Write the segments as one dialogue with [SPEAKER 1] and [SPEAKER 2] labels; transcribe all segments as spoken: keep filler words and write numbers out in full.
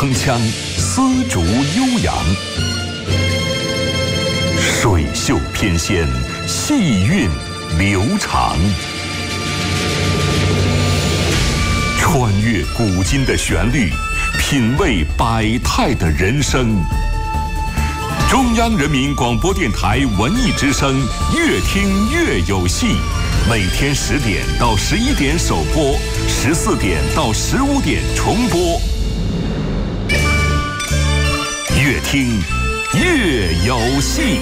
[SPEAKER 1] 铿锵，丝竹悠扬，水袖翩跹，细韵流长。穿越古今的旋律，品味百态的人生。中央人民广播电台文艺之声，越听越有戏。每天十点到十一点首播，十四点到十五点重播。越听越有戏。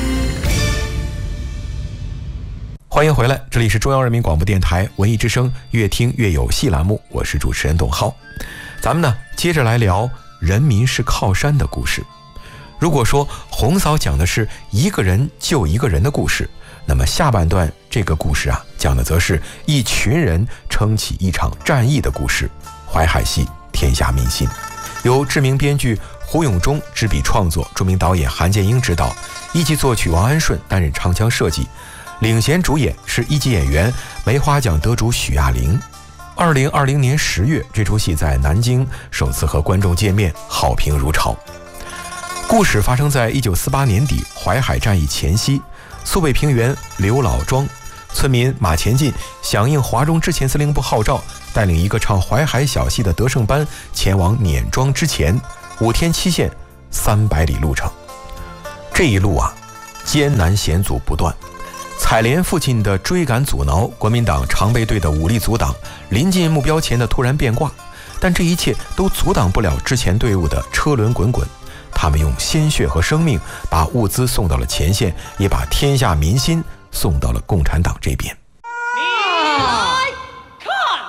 [SPEAKER 2] 欢迎回来，这里是中央人民广播电台文艺之声越听越有戏栏目，我是主持人董浩。咱们呢接着来聊人民是靠山的故事。如果说红嫂讲的是一个人救一个人的故事，那么下半段这个故事啊，讲的则是一群人撑起一场战役的故事。淮海戏天下民心，由知名编剧胡永忠执笔创作，著名导演韩建英执导，一级作曲王安顺担任唱腔设计，领衔主演是一级演员梅花奖得主许亚玲。二零二零年十月，这出戏在南京首次和观众见面，好评如潮。故事发生在一九四八年底淮海战役前夕，苏北平原刘老庄，村民马前进响应华中之前司令部号召，带领一个唱淮海小戏的德胜班前往碾庄之前，五天期限，三百里路程。这一路啊，艰难险阻不断。采莲父亲的追赶阻挠，国民党常备队的武力阻挡，临近目标前的突然变卦，但这一切都阻挡不了之前队伍的车轮滚滚。他们用鲜血和生命把物资送到了前线，也把天下民心送到了共产党这边。